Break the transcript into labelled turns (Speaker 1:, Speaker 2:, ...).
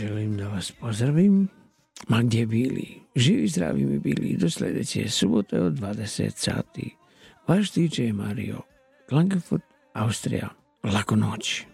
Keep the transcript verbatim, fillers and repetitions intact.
Speaker 1: želim da vas pozdravim, ma gdje bili, živi, zdravi mi bili, do sljedeće subote od dvadeset sati. Vaš D J Mario, Klagenfurt, Austrija. Laku noć.